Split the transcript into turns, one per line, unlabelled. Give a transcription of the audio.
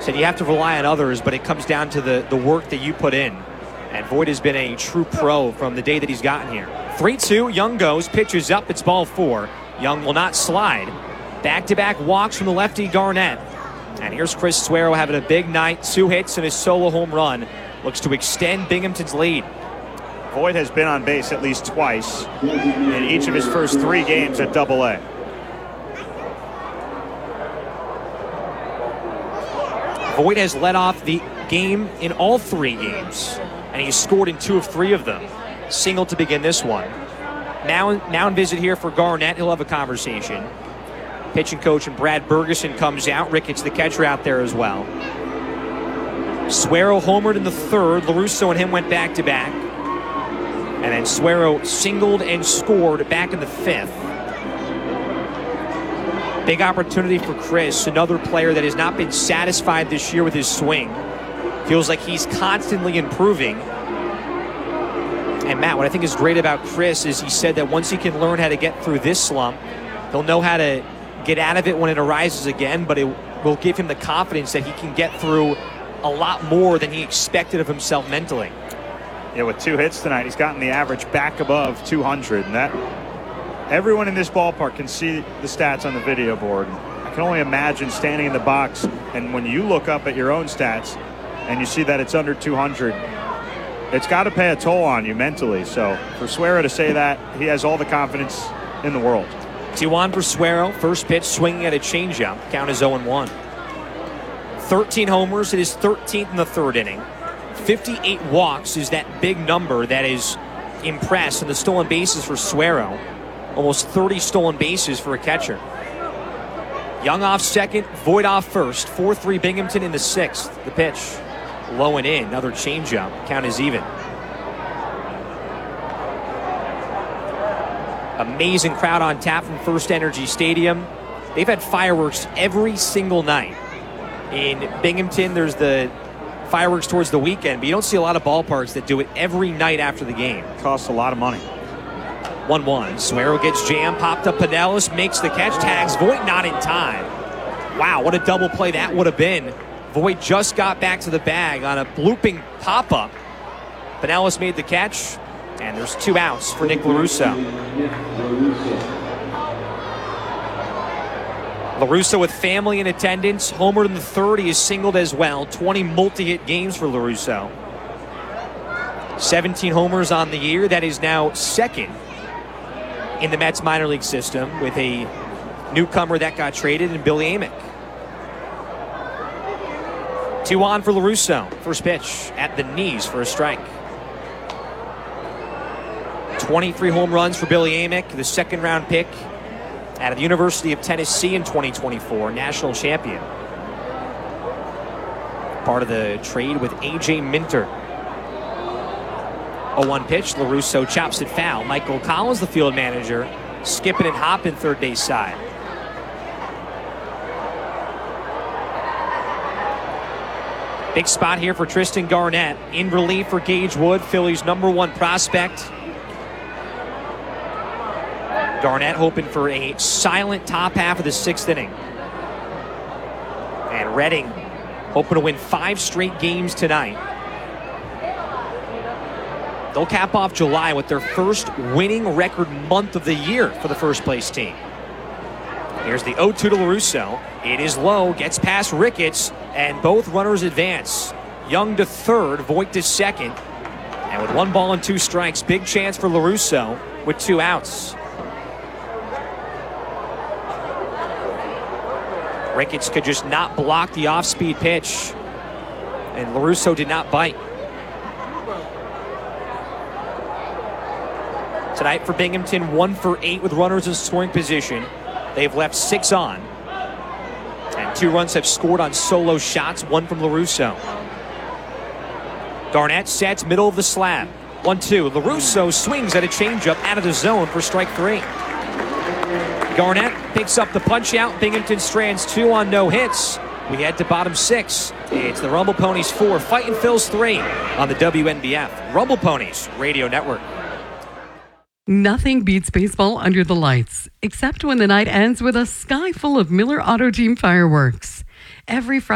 said you have to rely on others, but it comes down to the work that you put in. And Voit has been a true pro from the day that he's gotten here. 3-2, Young goes, pitches up, it's ball 4. Young will not slide. Back-to-back walks from the lefty Garnett. And here's Chris Suero having a big night. 2 hits and a solo home run. Looks to extend Binghamton's lead.
Voit has been on base at least twice in each of his first 3 games at Double-A.
Voit has led off the game in all 3 games, and he's scored in 2 of 3 of them. Single to begin this one. Now visit here for Garnett. He'll have a conversation. Pitching coach and Brad Bergeson comes out. Ricketts, the catcher, out there as well. Suero homered in the 3rd. LaRusso and him went back-to-back. And then Suero singled and scored back in the 5th. Big opportunity for Chris, another player that has not been satisfied this year with his swing. Feels like he's constantly improving. And Matt, what I think is great about Chris is he said that once he can learn how to get through this slump, he'll know how to get out of it when it arises again, but it will give him the confidence that he can get through a lot more than he expected of himself mentally.
Yeah, with 2 hits tonight, he's gotten the average back above 200, and that everyone in this ballpark can see the stats on the video board. I can only imagine standing in the box, and when you look up at your own stats and you see that it's under 200, it's got to pay a toll on you mentally. So for Suero to say that, he has all the confidence in the world.
2-1 for Suero. First pitch swinging at a changeup. Count is 0-1. 13 homers. It is 13th in the 3rd inning. 58 walks is that big number that is impressed. And the stolen bases for Suero. Almost 30 stolen bases for a catcher. Young off second, Voit off first. 4-3 Binghamton in the 6th. The pitch low and in. Another changeup. Count is even. Amazing crowd on tap from First Energy Stadium. They've had fireworks every single night. In Binghamton, there's the fireworks towards the weekend, but you don't see a lot of ballparks that do it every night after the game.
It costs a lot of money.
1-1. Suero gets jammed, popped up. Pinellas makes the catch, tags Voit not in time. Wow, what a double play that would have been. Voit just got back to the bag on a blooping pop-up. Pinellas made the catch, and there's 2 outs for Nick LaRusso. LaRusso with family in attendance. Homered in the 3rd. He is singled as well. 20 multi-hit games for LaRusso. 17 homers on the year. That is now 2nd in the Mets minor league system with a newcomer that got traded in Billy Amick. 2-on for LaRusso. First pitch at the knees for a strike. 23 home runs for Billy Amick, the 2nd-round pick out of the University of Tennessee in 2024, national champion. Part of the trade with A.J. Minter. 0-1 pitch, LaRusso chops it foul. Michael Collins, the field manager, skipping and hopping third base side. Big spot here for Tristan Garnett. In relief for Gage Wood, Philly's #1 prospect. Garnett hoping for a silent top half of the 6th inning. And Reading hoping to win 5 straight games tonight. They'll cap off July with their first winning record month of the year for the first place team. Here's the 0-2 to LaRusso. It is low, gets past Ricketts, and both runners advance. Young to 3rd, Voit to 2nd. And with 1 ball and 2 strikes, big chance for LaRusso with 2 outs. Ricketts could just not block the off-speed pitch, and LaRusso did not bite. Tonight for Binghamton, 1 for 8 with runners in scoring position. They've left 6 on, and 2 runs have scored on solo shots, 1 from LaRusso. Garnett sets middle of the slab. 1-2. LaRusso swings at a changeup out of the zone for strike 3. Garnett picks up the punch out. Binghamton strands 2 on no hits. We head to bottom 6. It's the Rumble Ponies 4, Fightin' Phils 3 on the WNBF Rumble Ponies Radio Network.
Nothing beats baseball under the lights, except when the night ends with a sky full of Miller Auto Team fireworks. Every Friday